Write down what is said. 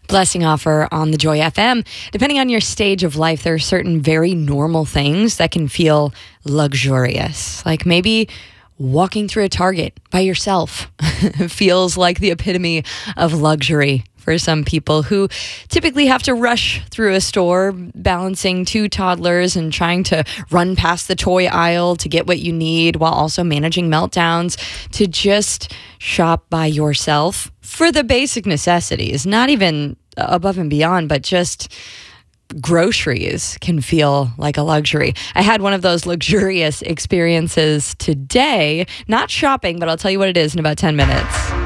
Blessing offer on the Joy FM. Depending on your stage of life, there are certain very normal things that can feel luxurious. Like maybe walking through a Target by yourself feels like the epitome of luxury for some people who typically have to rush through a store balancing two toddlers and trying to run past the toy aisle to get what you need while also managing meltdowns. To just shop by yourself for the basic necessities, not even above and beyond, but just groceries can feel like a luxury. I had one of those luxurious experiences today, not shopping, but I'll tell you what it is in about 10 minutes.